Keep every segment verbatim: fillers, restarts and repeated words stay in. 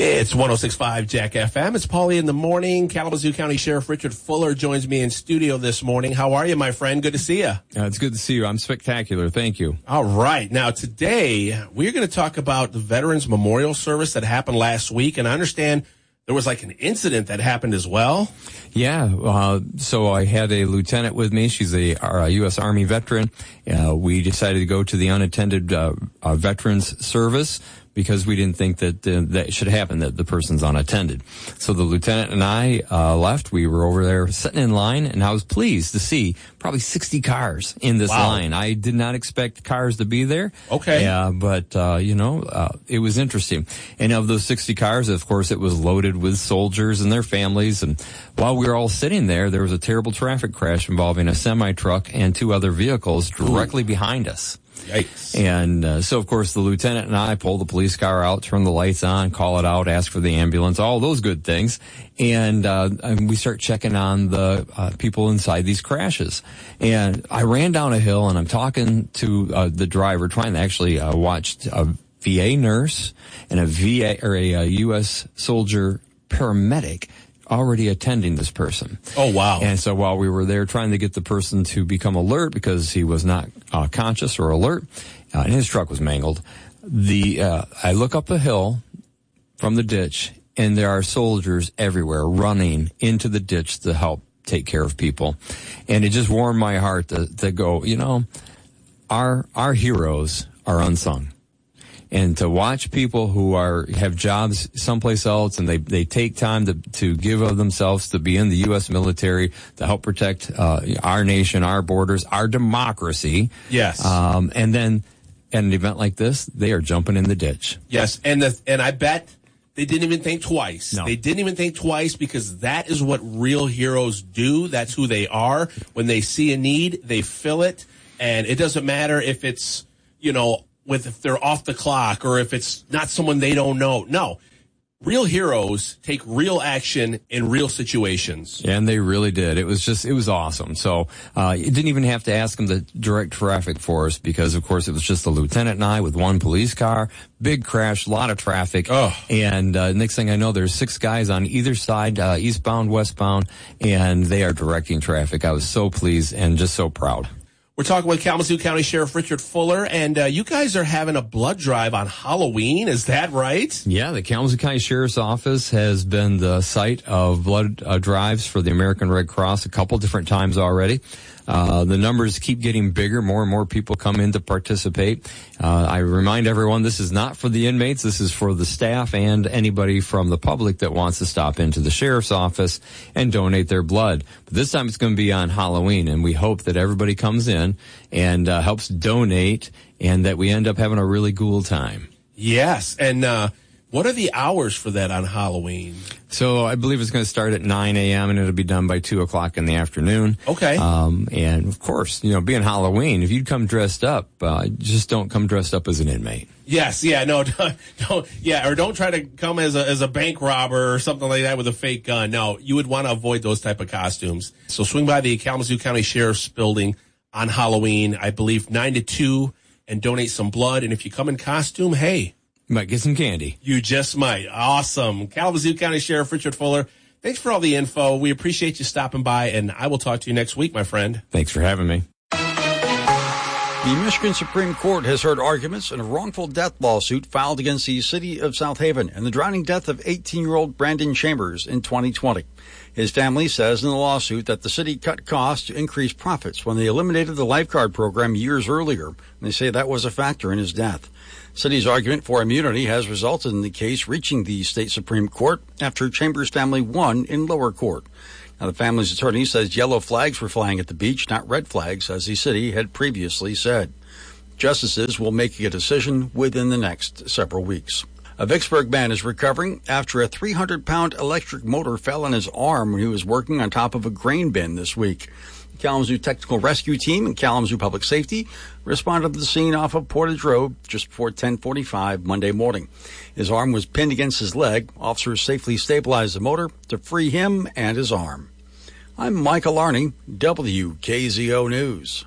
It's one oh six point five Jack F M. It's Paulie in the morning. Kalamazoo County Sheriff Richard Fuller joins me in studio this morning. How are you, my friend? Good to see you. Uh, it's good to see you. I'm spectacular. Thank you. All right. Now, today, we're going to talk about the Veterans Memorial Service that happened last week. And I understand there was like an incident that happened as well. Yeah. Uh, so I had a lieutenant with me. She's a, a U S Army veteran. Uh, we decided to go to the unattended uh, uh, Veterans Service, because we didn't think that uh, that should happen, that the person's unattended. So the lieutenant and I uh, left. We were over there sitting in line, and I was pleased to see probably sixty cars in this Wow. line. I did not expect cars to be there. Okay. Yeah, but, uh, you know, uh, it was interesting. And of those sixty cars, of course, it was loaded with soldiers and their families. And while we were all sitting there, there was a terrible traffic crash involving a semi-truck and two other vehicles directly Ooh. behind us. Yikes. And uh, so, of course, the lieutenant and I pull the police car out, turn the lights on, call it out, ask for the ambulance, all those good things. And, uh, and we start checking on the uh, people inside these crashes. And I ran down a hill, and I'm talking to uh, the driver, trying to actually uh, watch a V A nurse and a V A or a, a U S soldier paramedic already attending this person. Oh, wow. And so while we were there trying to get the person to become alert because he was not uh, conscious or alert, uh, and his truck was mangled, the uh, I look up a hill from the ditch, and there are soldiers everywhere running into the ditch to help take care of people. And it just warmed my heart to, to go, you know, our our heroes are unsung. And to watch people who are have jobs someplace else, and they, they take time to, to give of themselves to be in the U S military to help protect uh, our nation, our borders, our democracy. Yes. Um, and then at an event like this, they are jumping in the ditch. Yes, and the, and I bet they didn't even think twice. No. They didn't even think twice, because that is what real heroes do. That's who they are. When they see a need, they fill it, and it doesn't matter if it's, you know, with if they're off the clock or if it's not someone they don't know. No. Real heroes take real action in real situations. And they really did. It was just, it was awesome. So, uh, you didn't even have to ask them to direct traffic for us, because, of course, it was just the lieutenant and I with one police car, big crash, a lot of traffic. Oh. And, uh, next thing I know, there's six guys on either side, uh, eastbound, westbound, and they are directing traffic. I was so pleased and just so proud. We're talking with Kalamazoo County Sheriff Richard Fuller, and uh, you guys are having a blood drive on Halloween. Is that right? Yeah, the Kalamazoo County Sheriff's Office has been the site of blood uh, drives for the American Red Cross a couple different times already. Uh, the numbers keep getting bigger. More and more people come in to participate. Uh, I remind everyone this is not for the inmates. This is for the staff and anybody from the public that wants to stop into the sheriff's office and donate their blood. But this time it's going to be on Halloween, and we hope that everybody comes in and uh, helps donate, and that we end up having a really cool time. Yes, and uh, what are the hours for that on Halloween? So I believe it's going to start at nine a.m. and it'll be done by two o'clock in the afternoon. Okay. Um, and, of course, you know, being Halloween, if you'd come dressed up, uh, just don't come dressed up as an inmate. Yes, yeah, no, don't, don't, yeah, or don't try to come as a as a bank robber or something like that with a fake gun. No, you would want to avoid those type of costumes. So swing by the Kalamazoo County Sheriff's Building on Halloween, I believe nine to two, and donate some blood. And if you come in costume, hey, You might get some candy. You just might. Awesome. Kalamazoo County Sheriff Richard Fuller, thanks for all the info. We appreciate you stopping by, and I will talk to you next week, my friend. Thanks for having me. The Michigan Supreme Court has heard arguments in a wrongful death lawsuit filed against the city of South Haven and the drowning death of eighteen-year-old Brandon Chambers in twenty twenty. His family says in the lawsuit that the city cut costs to increase profits when they eliminated the lifeguard program years earlier. And they say that was a factor in his death. City's argument for immunity has resulted in the case reaching the state Supreme Court after Chambers' family won in lower court. Now, the family's attorney says yellow flags were flying at the beach, not red flags, as the city had previously said. Justices will make a decision within the next several weeks. A Vicksburg man is recovering after a three hundred pound electric motor fell on his arm when he was working on top of a grain bin this week. The Kalamazoo Technical Rescue Team and Kalamazoo Public Safety responded to the scene off of Portage Road just before ten forty-five Monday morning. His arm was pinned against his leg. Officers safely stabilized the motor to free him and his arm. I'm Michael Arney, W K Z O News.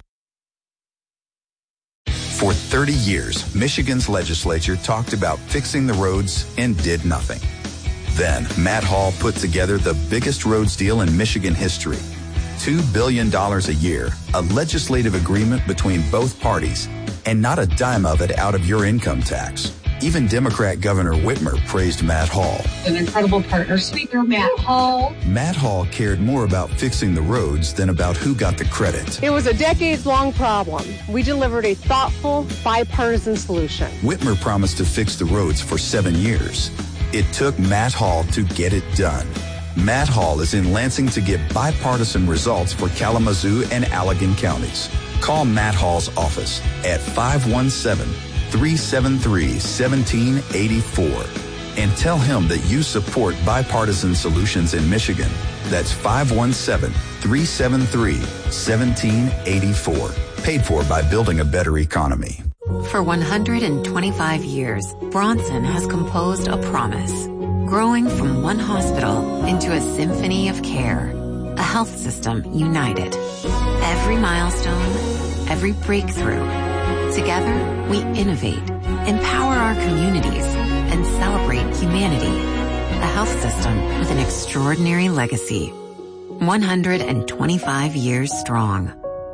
For thirty years, Michigan's legislature talked about fixing the roads and did nothing. Then, Matt Hall put together the biggest roads deal in Michigan history. two billion dollars a year, a legislative agreement between both parties, and not a dime of it out of your income tax. Even Democrat Governor Whitmer praised Matt Hall. An incredible partner, Speaker Matt Hall. Matt Hall cared more about fixing the roads than about who got the credit. It was a decades-long problem. We delivered a thoughtful, bipartisan solution. Whitmer promised to fix the roads for seven years. It took Matt Hall to get it done. Matt Hall is in Lansing to get bipartisan results for Kalamazoo and Allegan counties. Call Matt Hall's office at five one seven, three seven three, one seven eight four and tell him that you support bipartisan solutions in Michigan. That's five one seven, three seven three, one seven eight four. Paid for by Building a Better Economy. For one hundred twenty-five years, Bronson has composed a promise, growing from one hospital into a symphony of care, a health system united. Every milestone, every breakthrough. Together, we innovate, empower our communities, and celebrate humanity. A health system with an extraordinary legacy. one hundred twenty-five years strong.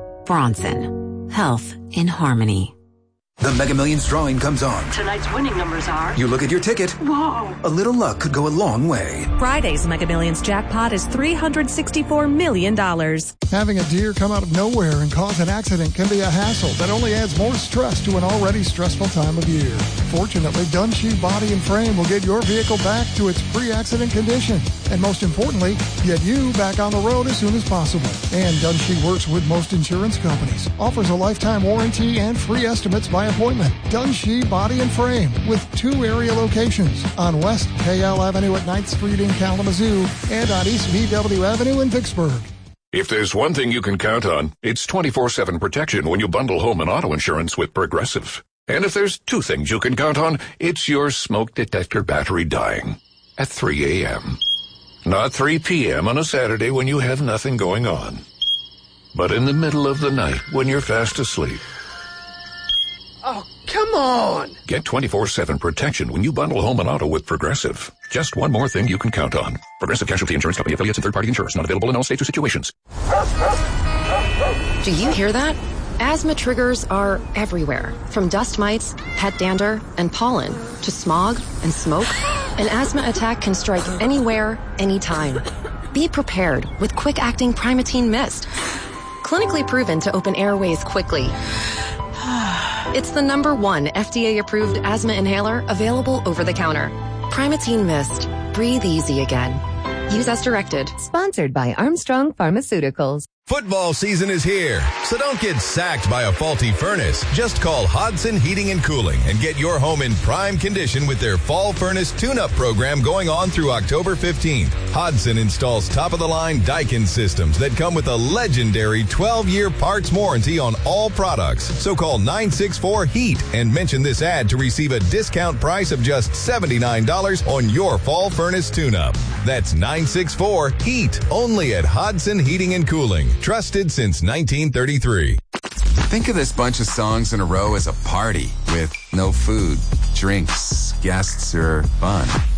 Bronson. Health in harmony. The Mega Millions drawing comes on. Tonight's winning numbers are... You look at your ticket. Whoa. A little luck could go a long way. Friday's Mega Millions jackpot is three hundred sixty-four million dollars. Having a deer come out of nowhere and cause an accident can be a hassle that only adds more stress to an already stressful time of year. Fortunately, Dunshee Body and Frame will get your vehicle back to its pre-accident condition. And most importantly, get you back on the road as soon as possible. And Dunshee works with most insurance companies, offers a lifetime warranty and free estimates by appointment. Dunshee Body and Frame with two area locations on West K L Avenue at ninth Street in Kalamazoo and on East V W Avenue in Vicksburg. If there's one thing you can count on, it's twenty-four seven protection when you bundle home and auto insurance with Progressive. And if there's two things you can count on, it's your smoke detector battery dying at three a.m. Not three p.m. on a Saturday when you have nothing going on, but in the middle of the night when you're fast asleep. Oh, come on! Get twenty-four seven protection when you bundle home and auto with Progressive. Just one more thing you can count on. Progressive Casualty Insurance Company, affiliates, and third-party insurers. Not available in all states or situations. Do you hear that? Asthma triggers are everywhere. From dust mites, pet dander, and pollen, to smog and smoke. An asthma attack can strike anywhere, anytime. Be prepared with quick-acting Primatene Mist. Clinically proven to open airways quickly. It's the number one F D A-approved asthma inhaler available over the counter. Primatene Mist. Breathe easy again. Use as directed. Sponsored by Armstrong Pharmaceuticals. Football season is here, so don't get sacked by a faulty furnace. Just call Hodson Heating and Cooling and get your home in prime condition with their Fall Furnace Tune-Up program going on through October fifteenth. Hodson installs top-of-the-line Daikin systems that come with a legendary twelve-year parts warranty on all products. So call nine six four HEAT and mention this ad to receive a discount price of just seventy-nine dollars on your Fall Furnace Tune-Up. That's nine six four HEAT, only at Hodson Heating and Cooling. Trusted since nineteen thirty-three. Think of this bunch of songs in a row as a party with no food, drinks, guests, or fun.